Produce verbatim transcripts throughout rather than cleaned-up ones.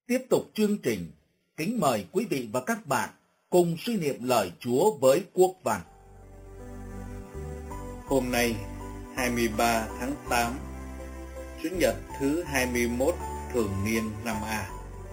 Tiếp tục chương trình, kính mời quý vị và các bạn cùng suy niệm lời Chúa với Quốc Văn. Hôm nay, hai mươi ba tháng tám, Chủ nhật thứ hai mươi mốt thường niên năm A.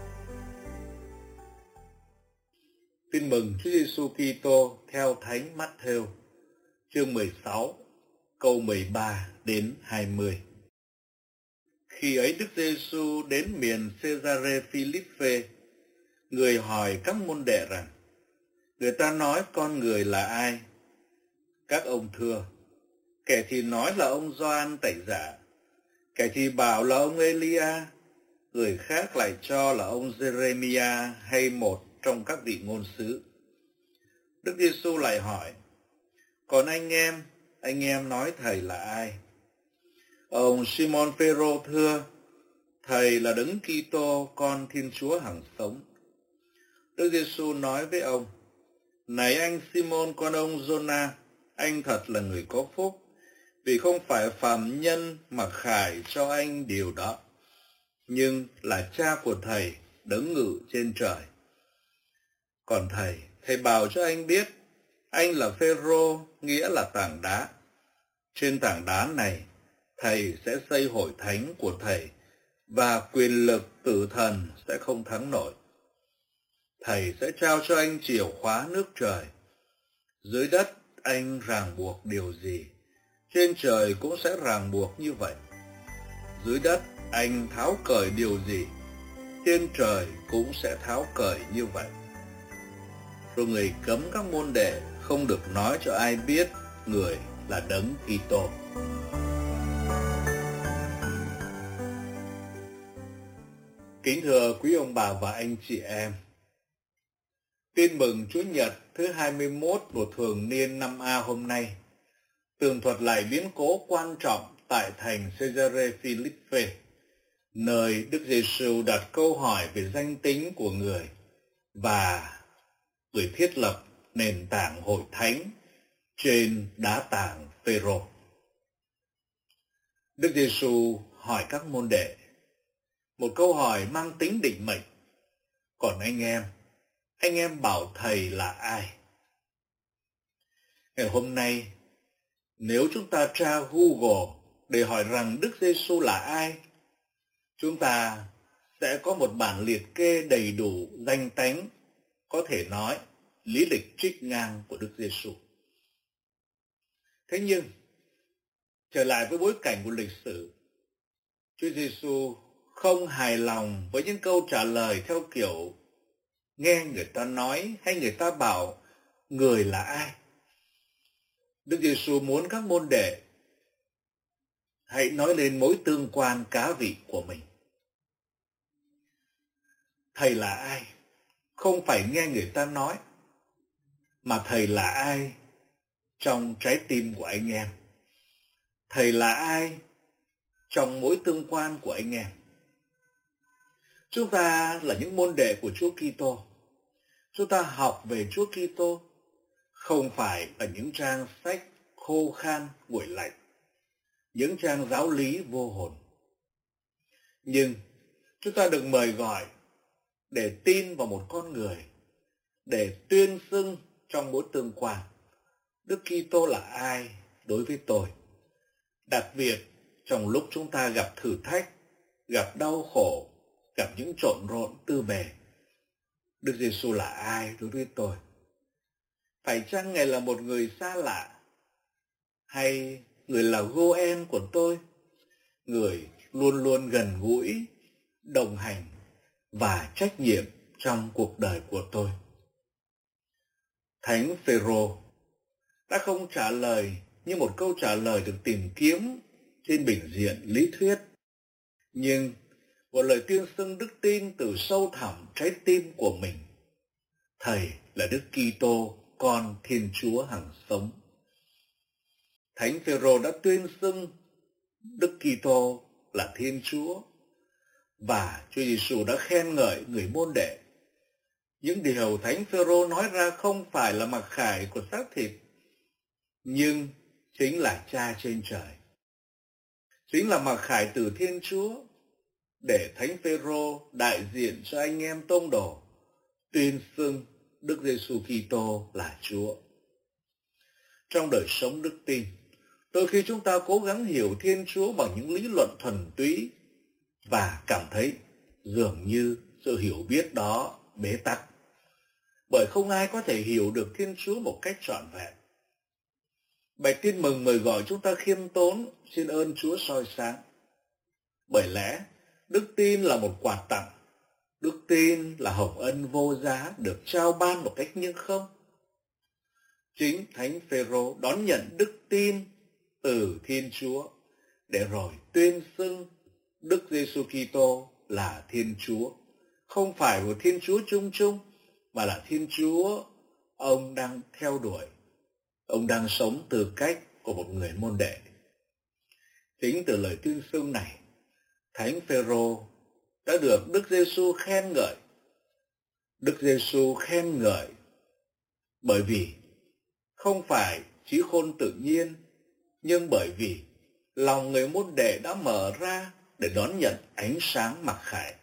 Tin mừng Chúa Giêsu Kitô theo Thánh Mát-thêu, chương mười sáu, câu mười ba đến hai mươi. Khi ấy Đức Giêsu đến miền Cê-sa-rê Phi-líp-phê, người hỏi các môn đệ rằng: người ta nói con người là ai? Các ông thưa: kẻ thì nói là ông Gioan Tẩy Giả, kẻ thì bảo là ông Elia, người khác lại cho là ông Giê-rê-mi-a hay một trong các vị ngôn sứ. Đức Giêsu lại hỏi: còn anh em, anh em nói thầy là ai? Ông Simon Phêrô thưa: thầy là Đấng Kitô, con Thiên Chúa hằng sống. Đức Giêsu nói với ông: này anh Simon con ông Giô-na, anh thật là người có phúc, vì không phải phàm nhân mà khải cho anh điều đó, nhưng là Cha của thầy đấng ngự trên trời. Còn thầy, thầy bảo cho anh biết, anh là Phêrô, nghĩa là tảng đá. Trên tảng đá này, thầy sẽ xây hội thánh của thầy, và quyền lực tử thần sẽ không thắng nổi. Thầy sẽ trao cho anh chìa khóa nước trời. Dưới đất anh ràng buộc điều gì, trên trời cũng sẽ ràng buộc như vậy. Dưới đất anh tháo cởi điều gì, trên trời cũng sẽ tháo cởi như vậy. Rồi người cấm các môn đệ không được nói cho ai biết người là Đấng Kitô. Kính thưa quý ông bà và anh chị em, tin mừng Chúa Nhật thứ hai mươi mốt của thường niên năm A hôm nay tường thuật lại biến cố quan trọng tại thành Cê-sa-rê Phi-líp-phê, nơi Đức Giêsu đặt câu hỏi về danh tính của người và người thiết lập nền tảng hội thánh trên đá tảng Phêrô. Đức Giêsu hỏi các môn đệ một câu hỏi mang tính định mệnh: còn anh em, anh em bảo thầy là ai? Ngày hôm nay, nếu chúng ta tra Google để hỏi rằng Đức Giêsu là ai, chúng ta sẽ có một bản liệt kê đầy đủ danh tánh, có thể nói lý lịch trích ngang của Đức Giêsu. Thế nhưng, trở lại với bối cảnh của lịch sử, Chúa Giêsu không hài lòng với những câu trả lời theo kiểu nghe người ta nói hay người ta bảo người là ai. Đức Giêsu muốn các môn đệ hãy nói lên mối tương quan cá vị của mình. Thầy là ai? Không phải nghe người ta nói, mà thầy là ai trong trái tim của anh em? Thầy là ai trong mối tương quan của anh em? Chúng ta là những môn đệ của Chúa Kitô. Chúng ta học về Chúa Kitô không phải là những trang sách khô khan nguội lạnh, những trang giáo lý vô hồn. Nhưng chúng ta được mời gọi để tin vào một con người, để tuyên xưng trong mối tương quan Đức Kitô là ai đối với tôi. Đặc biệt trong lúc chúng ta gặp thử thách, gặp đau khổ, gặp những trộn rộn tư bề, Đức Giêsu là ai đối với tôi? Phải chăng Ngài là một người xa lạ, hay người là Goen của tôi, người luôn luôn gần gũi, đồng hành và trách nhiệm trong cuộc đời của tôi? Thánh Phêrô đã không trả lời như một câu trả lời được tìm kiếm trên bình diện lý thuyết, nhưng một lời tuyên xưng đức tin từ sâu thẳm trái tim của mình: thầy là Đức Kitô, con Thiên Chúa hằng sống. Thánh Phêrô đã tuyên xưng Đức Kitô là Thiên Chúa, và Chúa Giêsu đã khen ngợi người môn đệ. Những điều Thánh Phêrô nói ra không phải là mặc khải của xác thịt, nhưng chính là Cha trên trời, chính là mặc khải từ Thiên Chúa, để Thánh Phêrô đại diện cho anh em tông đồ tuyên xưng Đức Giêsu Kitô là Chúa. Trong đời sống đức tin, đôi khi chúng ta cố gắng hiểu Thiên Chúa bằng những lý luận thuần túy và cảm thấy dường như sự hiểu biết đó bế tắc, bởi không ai có thể hiểu được Thiên Chúa một cách trọn vẹn. Bài tin mừng mời gọi chúng ta khiêm tốn xin ơn Chúa soi sáng. Bởi lẽ đức tin là một quà tặng, đức tin là hồng ân vô giá được trao ban một cách nhưng không. Chính Thánh Phêrô đón nhận đức tin từ Thiên Chúa để rồi tuyên xưng Đức Giêsu Kitô là Thiên Chúa, không phải một Thiên Chúa chung chung, mà là Thiên Chúa ông đang theo đuổi. Ông đang sống từ cách của một người môn đệ. Chính từ lời tuyên xưng này, Thánh Phêrô đã được Đức Giêsu khen ngợi. Đức Giêsu khen ngợi bởi vì không phải trí khôn tự nhiên, nhưng bởi vì lòng người môn đệ đã mở ra để đón nhận ánh sáng mặc khải.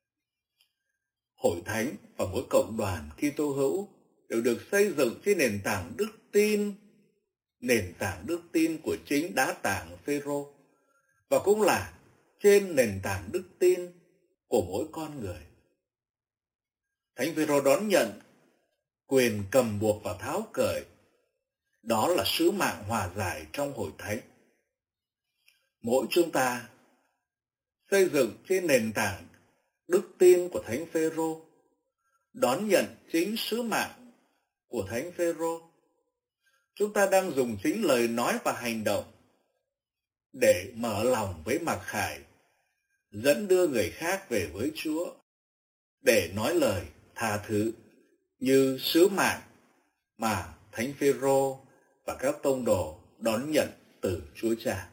Hội thánh và mỗi cộng đoàn Kitô hữu đều được xây dựng trên nền tảng đức tin, nền tảng đức tin của chính đá tảng Phêrô, và cũng là trên nền tảng đức tin của mỗi con người. Thánh Phêrô đón nhận quyền cầm buộc và tháo cởi, đó là sứ mạng hòa giải trong hội thánh. Mỗi chúng ta xây dựng trên nền tảng đức tin của Thánh Phêrô, đón nhận chính sứ mạng của Thánh Phêrô. Chúng ta đang dùng chính lời nói và hành động để mở lòng với mặc khải, dẫn đưa người khác về với Chúa, để nói lời tha thứ như sứ mạng mà Thánh Phêrô và các tông đồ đón nhận từ Chúa Cha.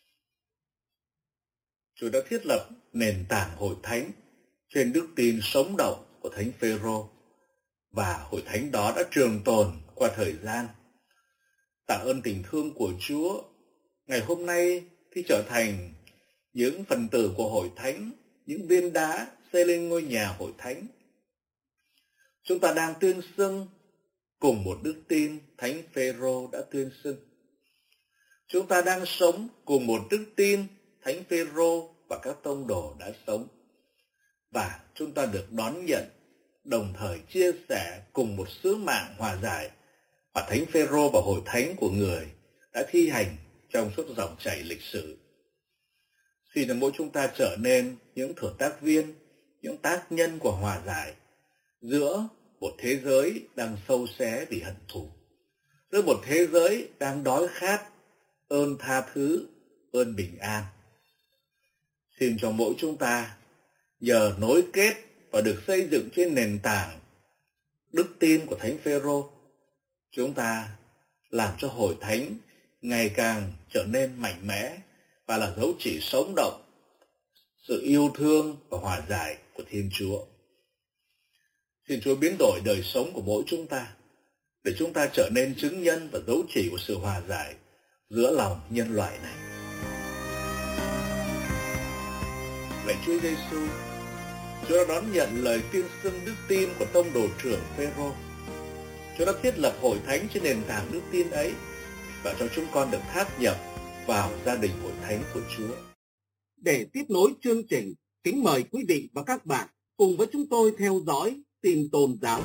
Chúa đã thiết lập nền tảng hội thánh trên đức tin sống động của Thánh Phêrô, và hội thánh đó đã trường tồn qua thời gian. Tạ ơn tình thương của Chúa, ngày hôm nay khi trở thành những phần tử của hội thánh, những viên đá xây lên ngôi nhà hội thánh, chúng ta đang tuyên xưng cùng một đức tin Thánh Phêrô đã tuyên xưng. Chúng ta đang sống cùng một đức tin Thánh Phêrô và các tông đồ đã sống. Và chúng ta được đón nhận, đồng thời chia sẻ cùng một sứ mạng hòa giải mà Thánh Phêrô và hội thánh của người đã thi hành trong suốt dòng chảy lịch sử. Xin là mỗi chúng ta trở nên những thừa tác viên, những tác nhân của hòa giải giữa một thế giới đang sâu xé vì hận thù, giữa một thế giới đang đói khát ơn tha thứ, ơn bình an. Xin cho mỗi chúng ta nhờ nối kết và được xây dựng trên nền tảng đức tin của Thánh Phêrô, chúng ta làm cho hội thánh ngày càng trở nên mạnh mẽ và là dấu chỉ sống động sự yêu thương và hòa giải của Thiên Chúa. Xin Chúa biến đổi đời sống của mỗi chúng ta để chúng ta trở nên chứng nhân và dấu chỉ của sự hòa giải giữa lòng nhân loại này. Lạy Chúa Giêsu, Chúa đã đón nhận lời tuyên xưng đức tin của tông đồ trưởng Phêrô. Chúa đã thiết lập hội thánh trên nền tảng đức tin ấy và cho chúng con được tháp nhập vào gia đình hội thánh của Chúa. Để tiếp nối chương trình, kính mời quý vị và các bạn cùng với chúng tôi theo dõi tin tôn giáo.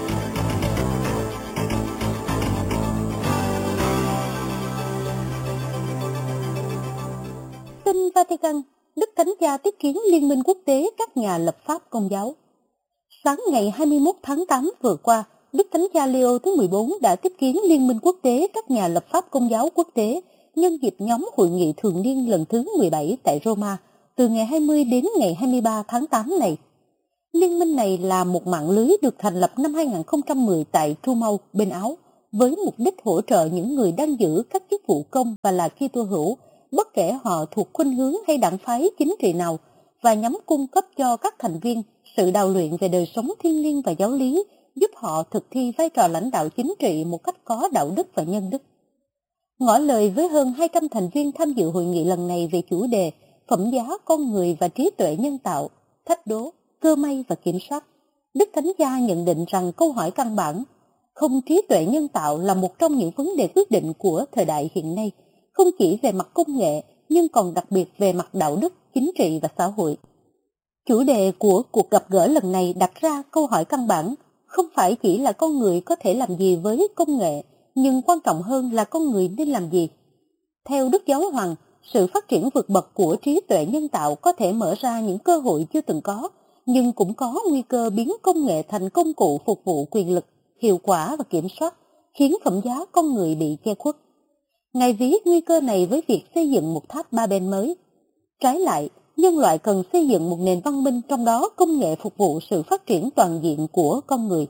Tin Vatican, Đức Thánh Cha tiếp kiến Liên minh quốc tế các nhà lập pháp Công giáo. Sáng ngày hai mươi mốt tháng tám vừa qua, Đức Thánh Cha Leo thứ mười bốn đã tiếp kiến Liên minh quốc tế các nhà lập pháp Công giáo quốc tế nhân dịp nhóm hội nghị thường niên lần thứ mười bảy tại Roma từ ngày hai mươi đến ngày hai mươi ba tháng tám này. Liên minh này là một mạng lưới được thành lập năm hai nghìn không trăm mười tại Trumau, bên Áo, với mục đích hỗ trợ những người đang giữ các chức vụ công và là Kitô hữu, bất kể họ thuộc khuynh hướng hay đảng phái chính trị nào, và nhằm cung cấp cho các thành viên sự đào luyện về đời sống thiêng liêng và giáo lý, giúp họ thực thi vai trò lãnh đạo chính trị một cách có đạo đức và nhân đức. Ngỏ lời với hơn hai trăm thành viên tham dự hội nghị lần này về chủ đề phẩm giá con người và trí tuệ nhân tạo, thách đố, cơ may và kiểm soát. Đức Thánh Cha nhận định rằng câu hỏi căn bản, không trí tuệ nhân tạo là một trong những vấn đề quyết định của thời đại hiện nay, không chỉ về mặt công nghệ nhưng còn đặc biệt về mặt đạo đức, chính trị và xã hội. Chủ đề của cuộc gặp gỡ lần này đặt ra câu hỏi căn bản, không phải chỉ là con người có thể làm gì với công nghệ, nhưng quan trọng hơn là con người nên làm gì. Theo Đức Giáo Hoàng, sự phát triển vượt bậc của trí tuệ nhân tạo có thể mở ra những cơ hội chưa từng có, nhưng cũng có nguy cơ biến công nghệ thành công cụ phục vụ quyền lực, hiệu quả và kiểm soát, khiến phẩm giá con người bị che khuất. Ngài ví nguy cơ này với việc xây dựng một tháp Ba-ben mới. Trái lại, nhân loại cần xây dựng một nền văn minh trong đó công nghệ phục vụ sự phát triển toàn diện của con người.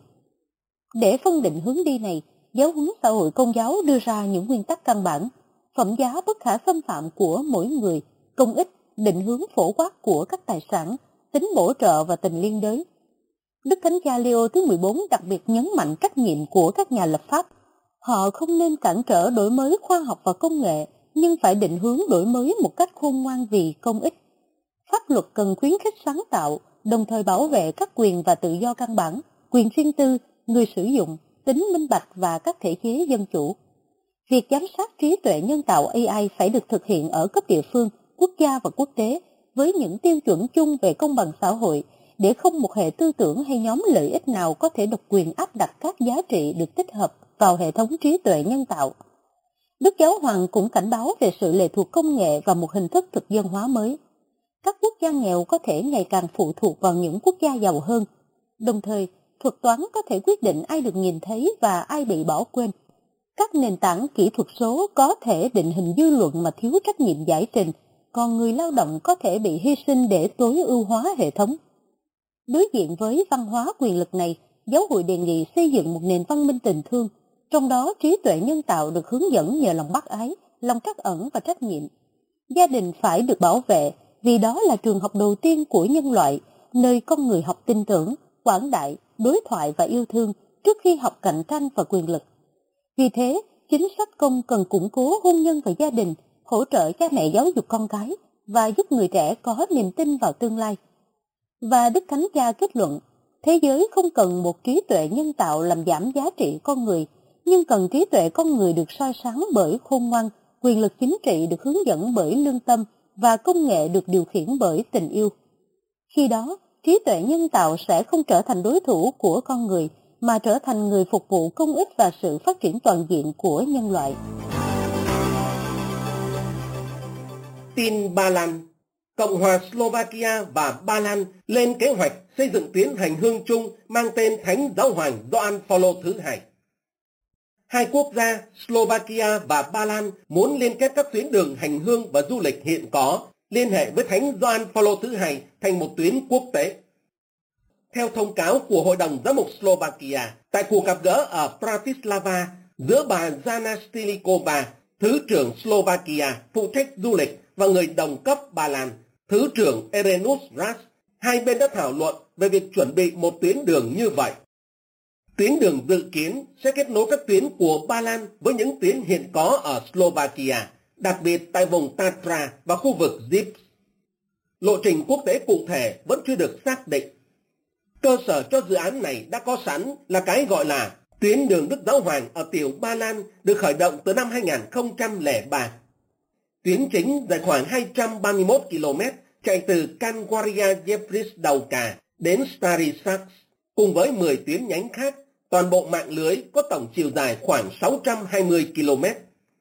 Để phân định hướng đi này, giáo huấn xã hội Công giáo đưa ra những nguyên tắc căn bản, phẩm giá bất khả xâm phạm của mỗi người, công ích, định hướng phổ quát của các tài sản, tính bổ trợ và tình liên đới. Đức Thánh Cha Leo thứ mười bốn đặc biệt nhấn mạnh trách nhiệm của các nhà lập pháp. Họ không nên cản trở đổi mới khoa học và công nghệ, nhưng phải định hướng đổi mới một cách khôn ngoan vì công ích. Pháp luật cần khuyến khích sáng tạo, đồng thời bảo vệ các quyền và tự do căn bản, quyền riêng tư, người sử dụng, tính minh bạch và các thể chế dân chủ. Việc giám sát trí tuệ nhân tạo A I phải được thực hiện ở cấp địa phương, quốc gia và quốc tế với những tiêu chuẩn chung về công bằng xã hội, để không một hệ tư tưởng hay nhóm lợi ích nào có thể độc quyền áp đặt các giá trị được tích hợp vào hệ thống trí tuệ nhân tạo. Đức Giáo Hoàng cũng cảnh báo về sự lệ thuộc công nghệ và một hình thức thực dân hóa mới. Các quốc gia nghèo có thể ngày càng phụ thuộc vào những quốc gia giàu hơn. Đồng thời, thuật toán có thể quyết định ai được nhìn thấy và ai bị bỏ quên. Các nền tảng kỹ thuật số có thể định hình dư luận mà thiếu trách nhiệm giải trình, còn người lao động có thể bị hy sinh để tối ưu hóa hệ thống. Đối diện với văn hóa quyền lực này, giáo hội đề nghị xây dựng một nền văn minh tình thương, trong đó trí tuệ nhân tạo được hướng dẫn nhờ lòng bác ái, lòng trắc ẩn và trách nhiệm. Gia đình phải được bảo vệ vì đó là trường học đầu tiên của nhân loại, nơi con người học tin tưởng, quảng đại, đối thoại và yêu thương trước khi học cạnh tranh và quyền lực. Vì thế, chính sách công cần củng cố hôn nhân và gia đình, hỗ trợ cha mẹ giáo dục con cái và giúp người trẻ có niềm tin vào tương lai. Và Đức Thánh Cha kết luận, thế giới không cần một trí tuệ nhân tạo làm giảm giá trị con người, nhưng cần trí tuệ con người được soi sáng bởi khôn ngoan, quyền lực chính trị được hướng dẫn bởi lương tâm và công nghệ được điều khiển bởi tình yêu. Khi đó, trí tuệ nhân tạo sẽ không trở thành đối thủ của con người, mà trở thành người phục vụ công ích và sự phát triển toàn diện của nhân loại. Tin Ba Lan. Cộng hòa Slovakia và Ba Lan lên kế hoạch xây dựng tuyến hành hương chung mang tên Thánh Giáo hoàng Gioan Phaolô thứ hai. Hai quốc gia Slovakia và Ba Lan muốn liên kết các tuyến đường hành hương và du lịch hiện có, liên hệ với Thánh Gioan Phaolô thứ hai thành một tuyến quốc tế. Theo thông cáo của Hội đồng Giám mục Slovakia, tại cuộc gặp gỡ ở Bratislava giữa bà Jana Stilikova, Thứ trưởng Slovakia phụ trách du lịch, và người đồng cấp Ba Lan, Thứ trưởng Erenus Ras, hai bên đã thảo luận về việc chuẩn bị một tuyến đường như vậy. Tuyến đường dự kiến sẽ kết nối các tuyến của Ba Lan với những tuyến hiện có ở Slovakia, đặc biệt tại vùng Tatra và khu vực Zips. Lộ trình quốc tế cụ thể vẫn chưa được xác định. Cơ sở cho dự án này đã có sẵn là cái gọi là tuyến đường Đức Giáo Hoàng ở tiểu Ba Lan, được khởi động từ năm hai nghìn không trăm lẻ ba. Tuyến chính dài khoảng hai trăm ba mươi mốt ki lô mét, chạy từ Kanwaria Jevrisdauka đến Stary Saks, cùng với mười tuyến nhánh khác. Toàn bộ mạng lưới có tổng chiều dài khoảng sáu trăm hai mươi ki lô mét.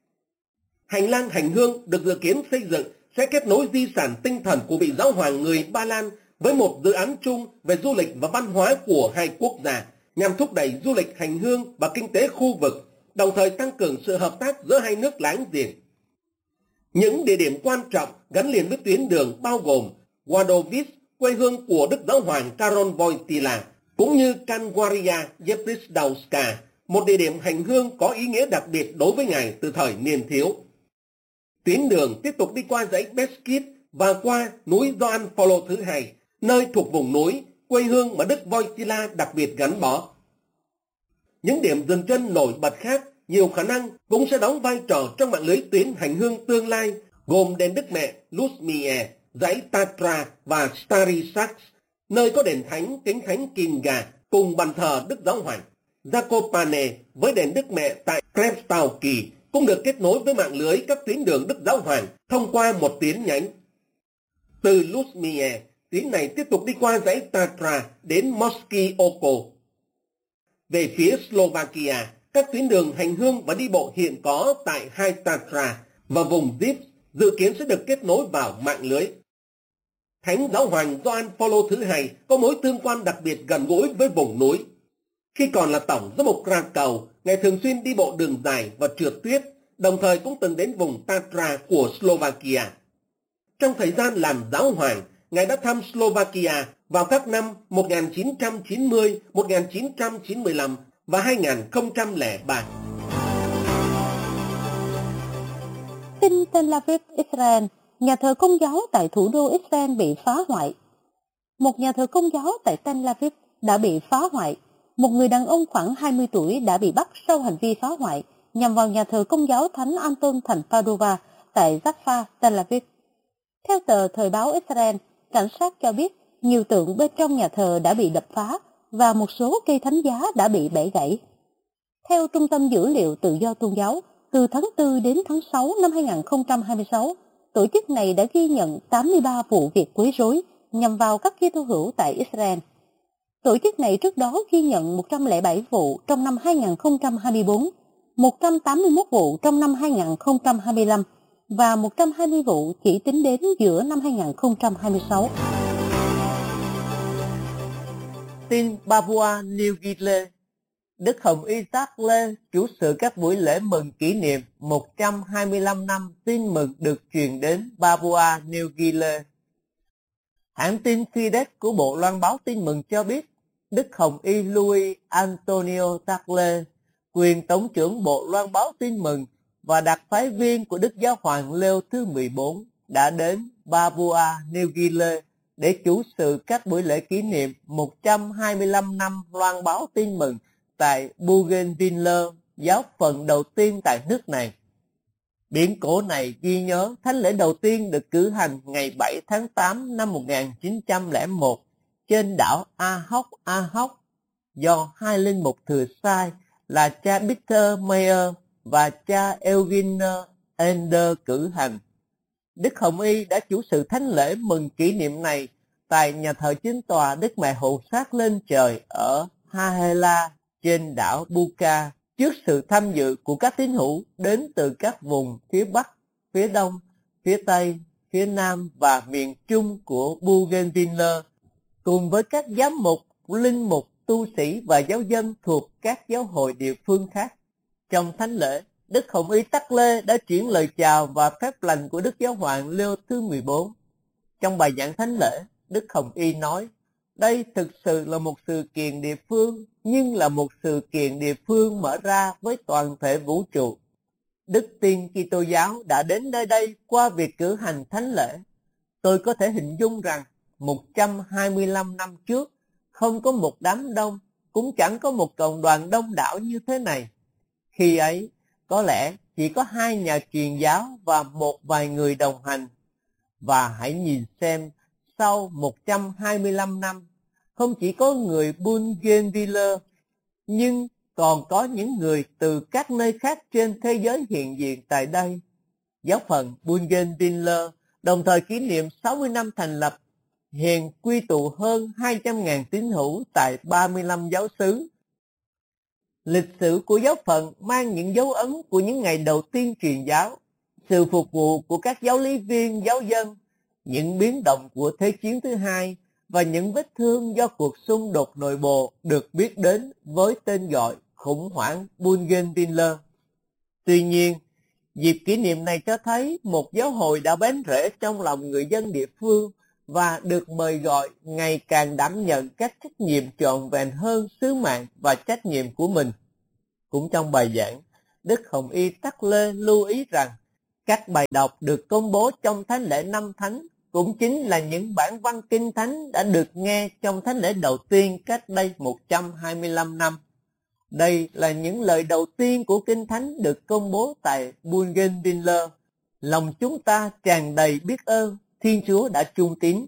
Hành lang hành hương được dự kiến xây dựng sẽ kết nối di sản tinh thần của vị giáo hoàng người Ba Lan với một dự án chung về du lịch và văn hóa của hai quốc gia, nhằm thúc đẩy du lịch hành hương và kinh tế khu vực, đồng thời tăng cường sự hợp tác giữa hai nước láng giềng. Những địa điểm quan trọng gắn liền với tuyến đường bao gồm Wadowice, quê hương của Đức Giáo hoàng Karol Wojtyla, cũng như Kanwaria Jevrisdauska, một địa điểm hành hương có ý nghĩa đặc biệt đối với ngài từ thời niên thiếu. Tuyến đường tiếp tục đi qua dãy Beskid và qua núi Gioan Phaolô thứ hai, nơi thuộc vùng núi, quê hương mà Đức Wojtyla đặc biệt gắn bó. Những điểm dừng chân nổi bật khác nhiều khả năng cũng sẽ đóng vai trò trong mạng lưới tuyến hành hương tương lai, gồm đền Đức Mẹ Luzmie, dãy Tatra và Stary Saks, nơi có đền thánh kính thánh Kinga cùng bàn thờ Đức Giáo Hoàng. Zakopane với đền Đức Mẹ tại Krepstauki cũng được kết nối với mạng lưới các tuyến đường Đức Giáo Hoàng thông qua một tuyến nhánh. Từ Luzmie, tuyến này tiếp tục đi qua dãy Tatra đến Mosky Oko. Về phía Slovakia, các tuyến đường hành hương và đi bộ hiện có tại hai Tatra và vùng Zips dự kiến sẽ được kết nối vào mạng lưới. Thánh Giáo Hoàng Gioan Phaolô thứ hai có mối tương quan đặc biệt gần gũi với vùng núi. Khi còn là tổng giám mục Krakow, Ngài thường xuyên đi bộ đường dài và trượt tuyết, đồng thời cũng từng đến vùng Tatra của Slovakia. Trong thời gian làm giáo hoàng, Ngài đã thăm Slovakia vào các năm một nghìn chín trăm chín mươi, một nghìn chín trăm chín mươi lăm và hai nghìn không trăm lẻ ba. Tin Tel Aviv, Israel, nhà thờ Công giáo tại thủ đô Israel bị phá hoại. Một nhà thờ Công giáo tại Tel Aviv đã bị phá hoại. Một người đàn ông khoảng hai mươi tuổi đã bị bắt sau hành vi phá hoại nhằm vào nhà thờ Công giáo Thánh Anton thành Padova tại Jaffa, Tel Aviv. Theo tờ Thời báo Israel, cảnh sát cho biết nhiều tượng bên trong nhà thờ đã bị đập phá và một số cây thánh giá đã bị bẻ gãy. Theo Trung tâm Dữ liệu Tự do Tôn giáo, từ tháng tư đến tháng sáu năm hai nghìn không trăm hai mươi sáu, tổ chức này đã ghi nhận tám mươi ba vụ việc quấy rối nhằm vào các Kitô hữu tại Israel. Tổ chức này trước đó ghi nhận một trăm lẻ bảy vụ trong năm hai nghìn không trăm hai mươi tư, một trăm tám mươi mốt vụ trong năm hai nghìn không trăm hai mươi lăm và một trăm hai mươi vụ chỉ tính đến giữa năm hai nghìn không trăm hai mươi sáu. Tin Papua New Guinea, Đức Hồng Y Tác Lê chủ sự các buổi lễ mừng kỷ niệm một trăm hai mươi lăm năm tin mừng được truyền đến Papua New Guinea. Hãng tin Fides của Bộ Loan báo tin mừng cho biết, Đức Hồng Y Luis Antonio Tagle, quyền tổng trưởng Bộ Loan báo tin mừng và đặc phái viên của Đức Giáo hoàng Leo thứ mười bốn đã đến Papua New Guinea để chủ sự các buổi lễ kỷ niệm một trăm hai mươi lăm năm loan báo tin mừng tại Bougainville, giáo phận đầu tiên tại nước này. Biển cổ này ghi nhớ thánh lễ đầu tiên được cử hành ngày bảy tháng tám năm một nghìn chín trăm lẻ một trên đảo Ahok Ahok do hai linh mục thừa sai là cha Peter Mayer và cha Eugene Ender cử hành. Đức Hồng Y đã chủ sự thánh lễ mừng kỷ niệm này tại nhà thờ chính tòa Đức Mẹ Hộ Sát lên trời ở Hahela trên đảo Buka, trước sự tham dự của các tín hữu đến từ các vùng phía Bắc, phía Đông, phía Tây, phía Nam và miền Trung của Bougainville, cùng với các giám mục, linh mục, tu sĩ và giáo dân thuộc các giáo hội địa phương khác. Trong thánh lễ, Đức Hồng Y Tắc Lê đã chuyển lời chào và phép lành của Đức Giáo hoàng Leo thứ mười bốn. Trong bài giảng thánh lễ, Đức Hồng Y nói, đây thực sự là một sự kiện địa phương, nhưng là một sự kiện địa phương mở ra với toàn thể vũ trụ. Đức tin Kitô giáo đã đến nơi đây qua việc cử hành thánh lễ. Tôi có thể hình dung rằng một trăm hai mươi lăm năm trước, không có một đám đông, cũng chẳng có một cộng đoàn đông đảo như thế này. Khi ấy, có lẽ chỉ có hai nhà truyền giáo và một vài người đồng hành. Và hãy nhìn xem, sau một trăm hai mươi lăm năm, không chỉ có người Bougainville, nhưng còn có những người từ các nơi khác trên thế giới hiện diện tại đây. Giáo phận Bougainville đồng thời kỷ niệm sáu mươi năm thành lập, hiện quy tụ hơn hai trăm nghìn tín hữu tại ba mươi lăm giáo xứ. Lịch sử của giáo phận mang những dấu ấn của những ngày đầu tiên truyền giáo, sự phục vụ của các giáo lý viên, giáo dân, những biến động của Thế chiến thứ hai và những vết thương do cuộc xung đột nội bộ được biết đến với tên gọi khủng hoảng Bougainville. Tuy nhiên, dịp kỷ niệm này cho thấy một giáo hội đã bén rễ trong lòng người dân địa phương và được mời gọi ngày càng đảm nhận các trách nhiệm trọn vẹn hơn sứ mạng và trách nhiệm của mình. Cũng trong bài giảng, Đức Hồng Y Tắc Lê lưu ý rằng các bài đọc được công bố trong thánh lễ năm thánh cũng chính là những bản văn kinh thánh đã được nghe trong thánh lễ đầu tiên cách đây một trăm hai mươi lăm năm. Đây là những lời đầu tiên của kinh thánh được công bố tại Bougainville. Lòng chúng ta tràn đầy biết ơn Thiên Chúa đã trung tín.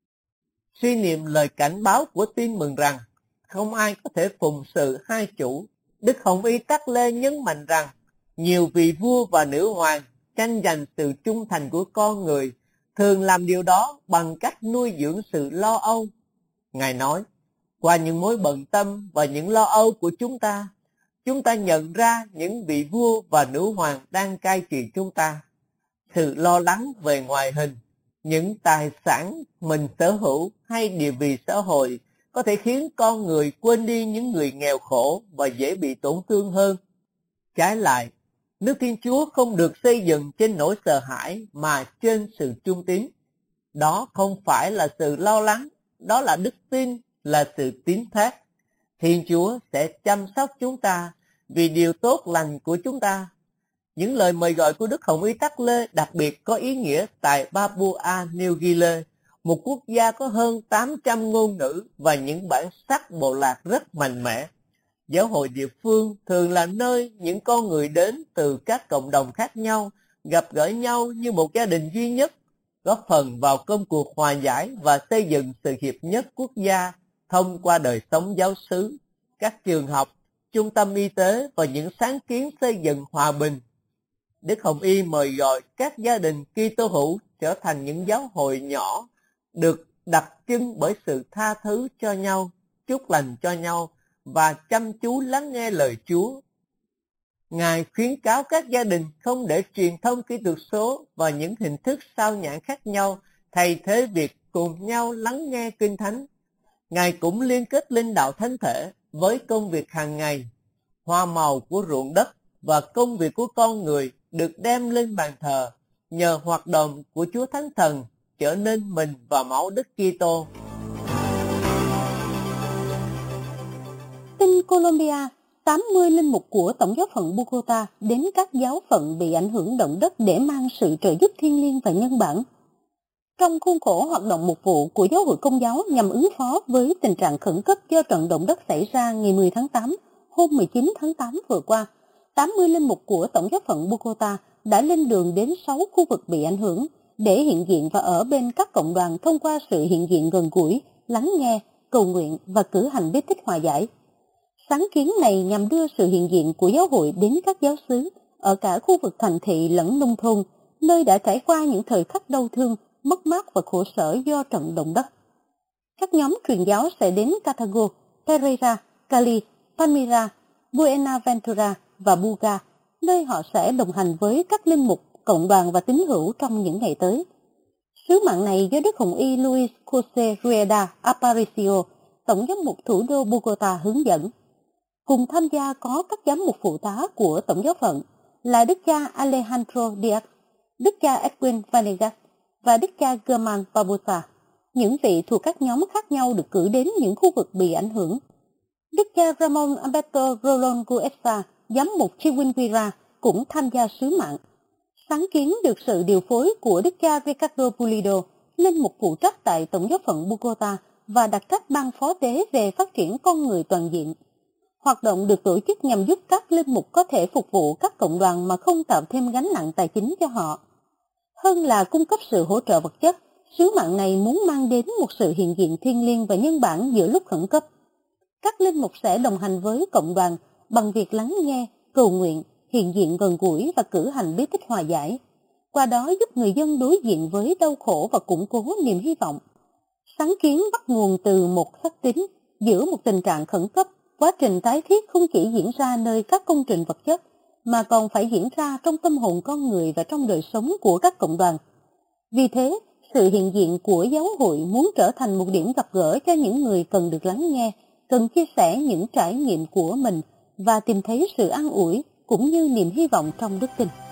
Suy niệm lời cảnh báo của Tin Mừng rằng không ai có thể phụng sự hai chủ, Đức Hồng Y Tắc Lê nhấn mạnh rằng nhiều vị vua và nữ hoàng tranh giành sự trung thành của con người thường làm điều đó bằng cách nuôi dưỡng sự lo âu. Ngài nói, qua những mối bận tâm và những lo âu của chúng ta, chúng ta nhận ra những vị vua và nữ hoàng đang cai trị chúng ta. Sự lo lắng về ngoại hình, những tài sản mình sở hữu hay địa vị xã hội có thể khiến con người quên đi những người nghèo khổ và dễ bị tổn thương hơn. Trái lại, nước Thiên Chúa không được xây dựng trên nỗi sợ hãi mà trên sự trung tín. Đó không phải là sự lo lắng, đó là đức tin, là sự tín thác. Thiên Chúa sẽ chăm sóc chúng ta vì điều tốt lành của chúng ta. Những lời mời gọi của Đức Hồng Y Tắc Lê đặc biệt có ý nghĩa tại Papua New Guinea, một quốc gia có hơn tám trăm ngôn ngữ và những bản sắc bộ lạc rất mạnh mẽ. Giáo hội địa phương thường là nơi những con người đến từ các cộng đồng khác nhau, gặp gỡ nhau như một gia đình duy nhất, góp phần vào công cuộc hòa giải và xây dựng sự hiệp nhất quốc gia thông qua đời sống giáo xứ, các trường học, trung tâm y tế và những sáng kiến xây dựng hòa bình. Đức Hồng Y mời gọi các gia đình Kitô hữu trở thành những giáo hội nhỏ được đặc trưng bởi sự tha thứ cho nhau, chúc lành cho nhau và chăm chú lắng nghe lời Chúa. Ngài khuyến cáo các gia đình không để truyền thông kỹ thuật số và những hình thức sao nhãn khác nhau thay thế việc cùng nhau lắng nghe Kinh Thánh. Ngài cũng liên kết linh đạo thánh thể với công việc hàng ngày, hoa màu của ruộng đất và công việc của con người được đem lên bàn thờ nhờ hoạt động của Chúa Thánh Thần trở nên mình và máu Đức Kitô. Tin Colombia, tám mươi linh mục của Tổng giáo phận Bogota đến các giáo phận bị ảnh hưởng động đất để mang sự trợ giúp thiêng liêng và nhân bản. Trong khuôn khổ hoạt động mục vụ của Giáo hội Công giáo nhằm ứng phó với tình trạng khẩn cấp do trận động đất xảy ra ngày mười tháng tám, hôm mười chín tháng tám vừa qua, tám mươi linh mục của Tổng giáo phận Bogota đã lên đường đến sáu khu vực bị ảnh hưởng để hiện diện và ở bên các cộng đoàn thông qua sự hiện diện gần gũi, lắng nghe, cầu nguyện và cử hành bí tích hòa giải. Sáng kiến này nhằm đưa sự hiện diện của giáo hội đến các giáo xứ ở cả khu vực thành thị lẫn nông thôn, nơi đã trải qua những thời khắc đau thương, mất mát và khổ sở do trận động đất. Các nhóm truyền giáo sẽ đến Cartago, Pereira, Cali, Palmira, Buenaventura và Buga, nơi họ sẽ đồng hành với các linh mục, cộng đoàn và tín hữu trong những ngày tới. Sứ mạng này do Đức Hồng Y Luis Jose Rueda Aparicio, Tổng giám mục thủ đô Bogota hướng dẫn. Cùng tham gia có các giám mục phụ tá của Tổng giáo phận là Đức cha Alejandro Diaz, Đức cha Edwin Vanegas và Đức cha German Barbosa. Những vị thuộc các nhóm khác nhau được cử đến những khu vực bị ảnh hưởng. Đức cha Ramon Alberto Rolón Guesa, giám mục Chiquinquirá, cũng tham gia sứ mạng. Sáng kiến được sự điều phối của Đức cha Ricardo Pulido, linh mục phụ trách tại Tổng giáo phận Bogota và đặc trách ban phó tế về phát triển con người toàn diện. Hoạt động được tổ chức nhằm giúp các linh mục có thể phục vụ các cộng đoàn mà không tạo thêm gánh nặng tài chính cho họ. Hơn là cung cấp sự hỗ trợ vật chất, sứ mạng này muốn mang đến một sự hiện diện thiêng liêng và nhân bản giữa lúc khẩn cấp. Các linh mục sẽ đồng hành với cộng đoàn bằng việc lắng nghe, cầu nguyện, hiện diện gần gũi và cử hành bí tích hòa giải. Qua đó giúp người dân đối diện với đau khổ và củng cố niềm hy vọng. Sáng kiến bắt nguồn từ một xác tín giữa một tình trạng khẩn cấp. Quá trình tái thiết không chỉ diễn ra nơi các công trình vật chất, mà còn phải diễn ra trong tâm hồn con người và trong đời sống của các cộng đoàn. Vì thế, sự hiện diện của giáo hội muốn trở thành một điểm gặp gỡ cho những người cần được lắng nghe, cần chia sẻ những trải nghiệm của mình và tìm thấy sự an ủi cũng như niềm hy vọng trong đức tin.